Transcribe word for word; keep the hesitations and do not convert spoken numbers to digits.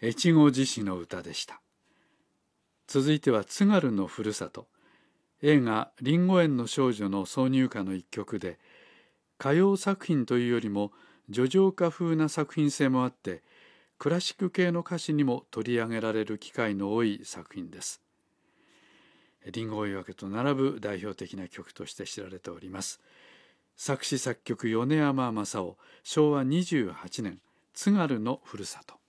越後寺市の歌でした。続いては津軽のふるさと。映画「りんご園の少女」の挿入歌の一曲で、歌謡作品というよりも叙情歌風な作品性もあって、クラシック系の歌詞にも取り上げられる機会の多い作品です。りんご追分と並ぶ代表的な曲として知られております。作詞作曲米山正夫、しょうわにじゅうはちねん、津軽のふるさと。